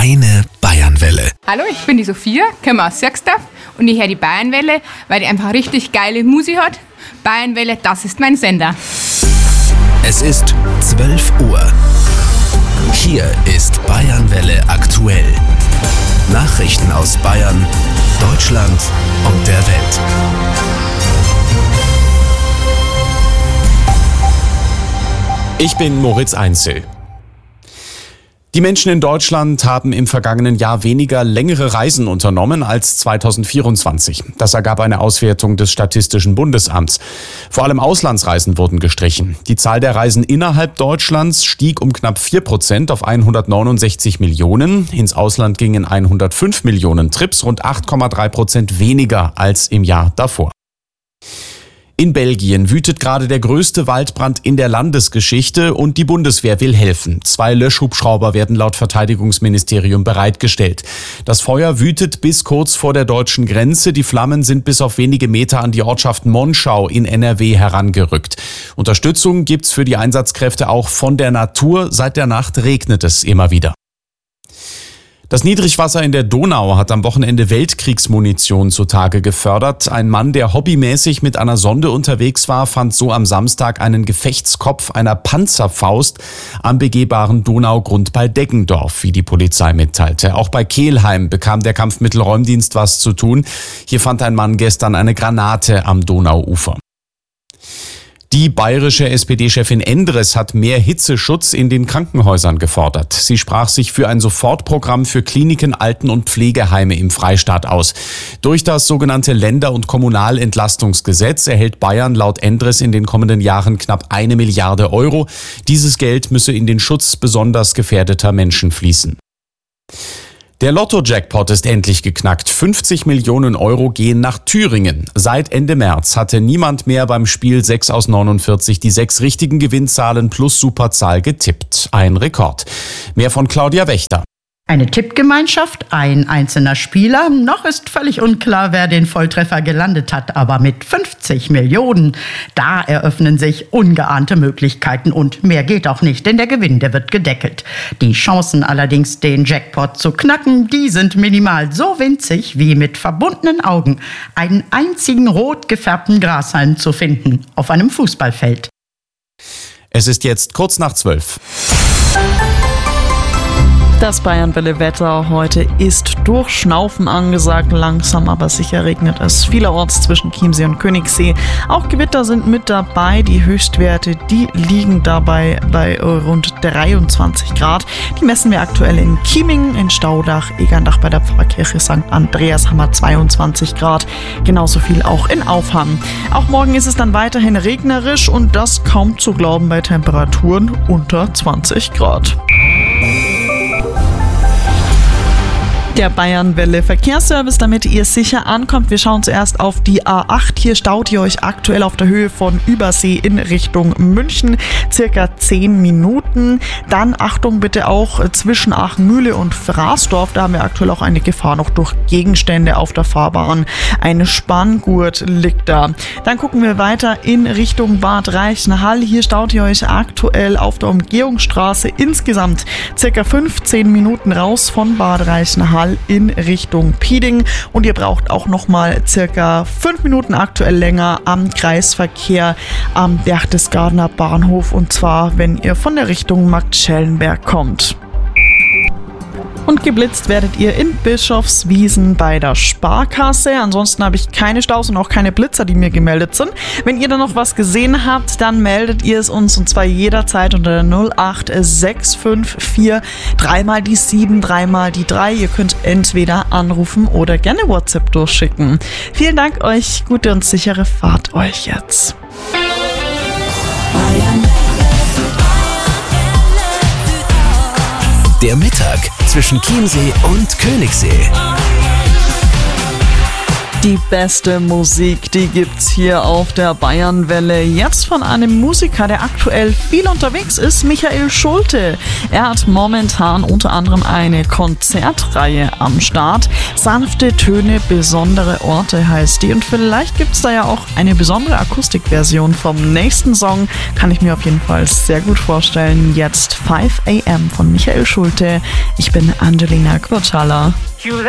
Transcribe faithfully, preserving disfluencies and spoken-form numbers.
Deine Bayernwelle. Hallo, ich bin die Sophia, komme aus Sierksdorf und ich höre die Bayernwelle, weil die einfach richtig geile Musik hat. Bayernwelle, das ist mein Sender. Es ist zwölf Uhr. Hier ist Bayernwelle aktuell. Nachrichten aus Bayern, Deutschland und der Welt. Ich bin Moritz Einzel. Die Menschen in Deutschland haben im vergangenen Jahr weniger längere Reisen unternommen als zweitausendvierundzwanzig. Das ergab eine Auswertung des Statistischen Bundesamts. Vor allem Auslandsreisen wurden gestrichen. Die Zahl der Reisen innerhalb Deutschlands stieg um knapp vier Prozent auf hundertneunundsechzig Millionen. Ins Ausland gingen hundertfünf Millionen Trips, rund acht Komma drei Prozent weniger als im Jahr davor. In Belgien wütet gerade der größte Waldbrand in der Landesgeschichte und die Bundeswehr will helfen. Zwei Löschhubschrauber werden laut Verteidigungsministerium bereitgestellt. Das Feuer wütet bis kurz vor der deutschen Grenze. Die Flammen sind bis auf wenige Meter an die Ortschaft Monschau in N R W herangerückt. Unterstützung gibt's für die Einsatzkräfte auch von der Natur. Seit der Nacht regnet es immer wieder. Das Niedrigwasser in der Donau hat am Wochenende Weltkriegsmunition zutage gefördert. Ein Mann, der hobbymäßig mit einer Sonde unterwegs war, fand so am Samstag einen Gefechtskopf einer Panzerfaust am begehbaren Donaugrund bei Deggendorf, wie die Polizei mitteilte. Auch bei Kelheim bekam der Kampfmittelräumdienst was zu tun. Hier fand ein Mann gestern eine Granate am Donauufer. Die bayerische S P D-Chefin Endres hat mehr Hitzeschutz in den Krankenhäusern gefordert. Sie sprach sich für ein Sofortprogramm für Kliniken, Alten- und Pflegeheime im Freistaat aus. Durch das sogenannte Länder- und Kommunalentlastungsgesetz erhält Bayern laut Endres in den kommenden Jahren knapp eine Milliarde Euro. Dieses Geld müsse in den Schutz besonders gefährdeter Menschen fließen. Der Lotto-Jackpot ist endlich geknackt. fünfzig Millionen Euro gehen nach Thüringen. Seit Ende März hatte niemand mehr beim Spiel sechs aus neunundvierzig die sechs richtigen Gewinnzahlen plus Superzahl getippt. Ein Rekord. Mehr von Claudia Wächter. Eine Tippgemeinschaft, ein einzelner Spieler. Noch ist völlig unklar, wer den Volltreffer gelandet hat. Aber mit fünfzig Millionen, da eröffnen sich ungeahnte Möglichkeiten. Und mehr geht auch nicht, denn der Gewinn, der wird gedeckelt. Die Chancen allerdings, den Jackpot zu knacken, die sind minimal, so winzig wie mit verbundenen Augen einen einzigen rot gefärbten Grashalm zu finden auf einem Fußballfeld. Es ist jetzt kurz nach zwölf. Das Bayernwelle-Wetter heute ist Durchschnaufen angesagt. Langsam aber sicher regnet es vielerorts zwischen Chiemsee und Königssee. Auch Gewitter sind mit dabei. Die Höchstwerte, die liegen dabei bei rund dreiundzwanzig Grad. Die messen wir aktuell in Chieming, in Staudach, Egerndach bei der Pfarrkirche Sankt Andreas haben wir zweiundzwanzig Grad. Genauso viel auch in Aufham. Auch morgen ist es dann weiterhin regnerisch und das kaum zu glauben bei Temperaturen unter zwanzig Grad. Der Bayernwelle Verkehrsservice, damit ihr sicher ankommt. Wir schauen zuerst auf die A acht. Hier staut ihr euch aktuell auf der Höhe von Übersee in Richtung München. Circa zehn Minuten. Dann Achtung bitte auch zwischen Aachenmühle und Fraßdorf. Da haben wir aktuell auch eine Gefahr noch durch Gegenstände auf der Fahrbahn. Eine Spanngurt liegt da. Dann gucken wir weiter in Richtung Bad Reichenhall. Hier staut ihr euch aktuell auf der Umgehungsstraße insgesamt circa fünfzehn Minuten raus von Bad Reichenhall in Richtung Pieding und ihr braucht auch nochmal circa fünf Minuten aktuell länger am Kreisverkehr am Berchtesgadener Bahnhof und zwar, wenn ihr von der Richtung Marktschellenberg kommt. Und geblitzt werdet ihr in Bischofswiesen bei der Sparkasse. Ansonsten habe ich keine Staus und auch keine Blitzer, die mir gemeldet sind. Wenn ihr da noch was gesehen habt, dann meldet ihr es uns und zwar jederzeit unter der null acht sechs fünf vier dreimal die sieben, dreimal die drei. Ihr könnt entweder anrufen oder gerne WhatsApp durchschicken. Vielen Dank euch, gute und sichere Fahrt euch jetzt. Der Mittag zwischen Chiemsee und Königssee. Die beste Musik, die gibt's hier auf der Bayernwelle. Jetzt von einem Musiker, der aktuell viel unterwegs ist, Michael Schulte. Er hat momentan unter anderem eine Konzertreihe am Start. Sanfte Töne, besondere Orte heißt die. Und vielleicht gibt's da ja auch eine besondere Akustikversion vom nächsten Song. Kann ich mir auf jeden Fall sehr gut vorstellen. Jetzt five a m von Michael Schulte. Ich bin Angelina Quotala.